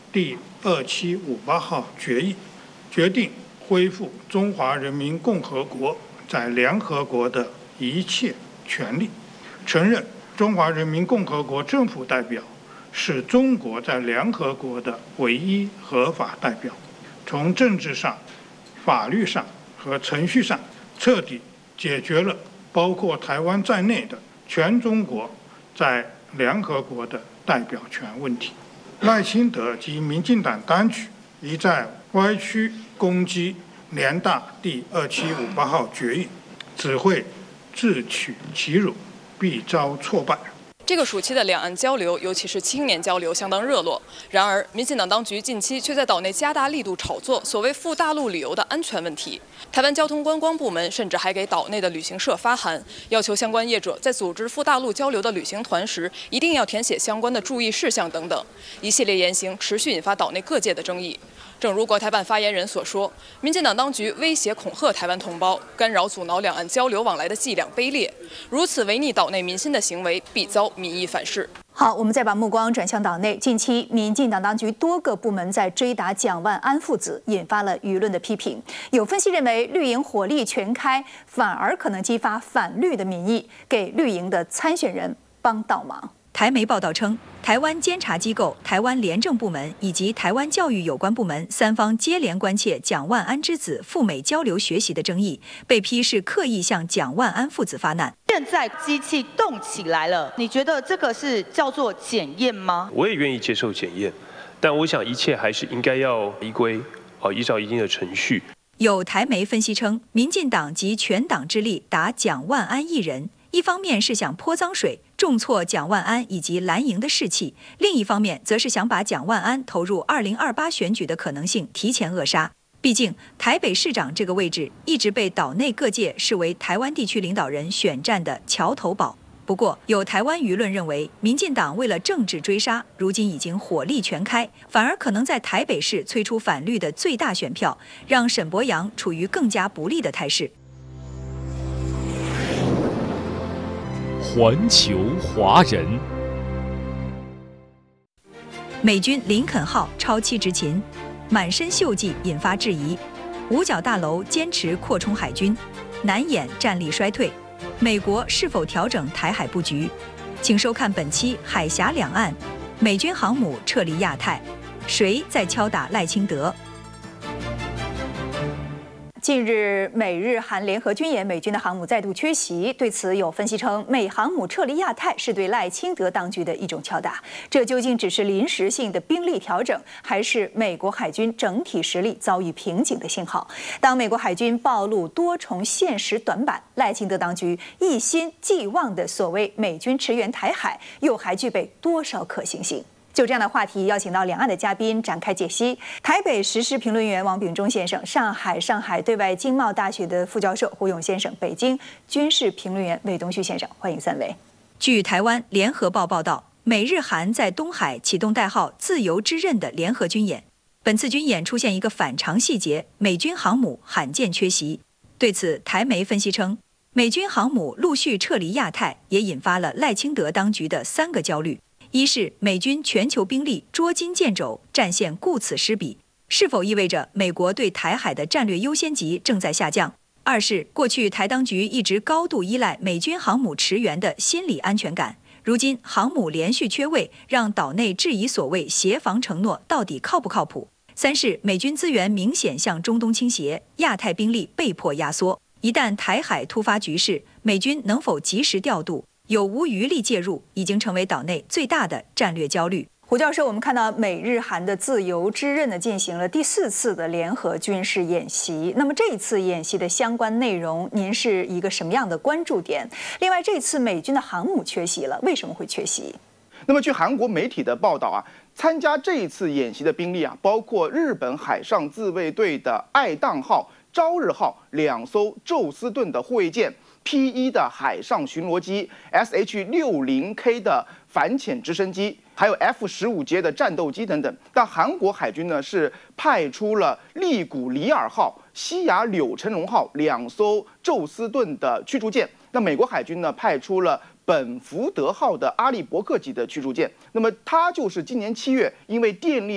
第2758号决议，决定恢复中华人民共和国在联合国的一切权利，承认中华人民共和国政府代表是中国在联合国的唯一合法代表，从政治上、法律上和程序上彻底解决了包括台湾在内的全中国在联合国的代表权问题。赖清德及民进党当局一再歪曲攻击联大第2758号决议，只会自取其辱，必遭挫败。 这个暑期的两岸交流，尤其是青年交流，相当热络。然而，民进党当局近期却在岛内加大力度炒作所谓赴大陆旅游的安全问题。台湾交通观光部门甚至还给岛内的旅行社发函，要求相关业者在组织赴大陆交流的旅行团时，一定要填写相关的注意事项等等。一系列言行持续引发岛内各界的争议。正如国台办发言人所说，民进党当局威胁恐吓台湾同胞，干扰阻挠两岸交流往来的伎俩卑劣，如此违逆岛内民心的行为，必遭民意反噬。 好，我们再把目光转向岛内。近期，民进党当局多个部门在追打蒋万安父子，引发了舆论的批评。有分析认为，绿营火力全开，反而可能激发反绿的民意，给绿营的参选人帮倒忙。 台媒报道称，台湾监察机构、台湾廉政部门以及台湾教育有关部门三方接连关切蒋万安之子赴美交流学习的争议，被批是刻意向蒋万安父子发难。 现在机器动起来了，你觉得这个是叫做检验吗？ 我也愿意接受检验，但我想一切还是应该要依照一定的程序。 有台媒分析称，民进党集全党之力打蒋万安一人，一方面是想泼脏水，重挫蒋万安以及蓝营的士气；另一方面，则是想把蒋万安投入2028选举的可能性提前扼杀。毕竟，台北市长这个位置一直被岛内各界视为台湾地区领导人选战的桥头堡。不过，有台湾舆论认为，民进党为了政治追杀，如今已经火力全开，反而可能在台北市催出反绿的最大选票，让沈伯洋处于更加不利的态势。 环球华人， 美军林肯号超期执勤，满身锈迹引发质疑。五角大楼坚持扩充海军，难掩战力衰退。美国是否调整台海布局？请收看本期《海峡两岸》，美军航母撤离亚太，谁在敲打赖清德？ 近日，美日韩联合军演，美军的航母再度缺席。对此，有分析称，美航母撤离亚太是对赖清德当局的一种敲打。这究竟只是临时性的兵力调整，还是美国海军整体实力遭遇瓶颈的信号？当美国海军暴露多重现实短板，赖清德当局一心寄望的所谓美军驰援台海，又还具备多少可行性？就这样的话题，邀请到两岸的嘉宾展开解析。台北时事评论员王炳忠先生，上海对外经贸大学的副教授胡勇先生，北京军事评论员魏东旭先生，欢迎三位。 据台湾联合报报道，美日韩在东海启动代号“自由之刃”的联合军演。本次军演出现一个反常细节，美军航母罕见缺席。对此，台媒分析称，美军航母陆续撤离亚太，也引发了赖清德当局的3个焦虑。一是美军全球兵力捉襟见肘，战线顾此失彼，是否意味着美国对台海的战略优先级正在下降？二是过去台当局一直高度依赖美军航母驰援的心理安全感，如今航母连续缺位，让岛内质疑所谓协防承诺到底靠不靠谱？三是美军资源明显向中东倾斜，亚太兵力被迫压缩，一旦台海突发局势，美军能否及时调度？有无余力介入，已经成为岛内最大的战略焦虑。 胡教授，我们看到美日韩的自由之刃呢进行了第4次的联合军事演习。那么这一次演习的相关内容，您是一个什么样的关注点？另外，这次美军的航母缺席了，为什么会缺席？ 那么据韩国媒体的报道啊，参加这一次演习的兵力啊，包括日本海上自卫队的爱宕号、朝日号2艘宙斯盾的护卫舰。P1的海上巡逻机 ，SH-60K 的反潜直升机，还有 F-15 的战斗机等等。但韩国海军呢是派出了利古里尔号、西雅柳成龙号2艘宙斯盾的驱逐舰。那美国海军呢派出了本福德号的阿利伯克级的驱逐舰。那么它就是今年7月因为电力